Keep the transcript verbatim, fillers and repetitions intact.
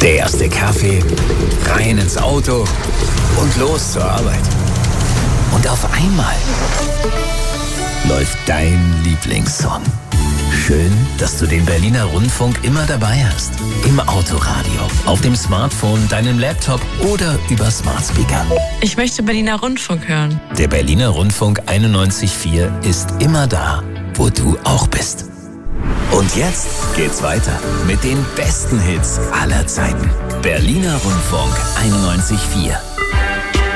Der erste Kaffee, rein ins Auto und los zur Arbeit. Und auf einmal läuft dein Lieblingssong. Schön, dass du den Berliner Rundfunk immer dabei hast. Im Autoradio, auf dem Smartphone, deinem Laptop oder über Smart Speaker. Ich möchte Berliner Rundfunk hören. Der Berliner Rundfunk einundneunzig Komma vier ist immer da, wo du auch bist. Und jetzt geht's weiter mit den besten Hits aller Zeiten. Berliner Rundfunk einundneunzig Komma vier.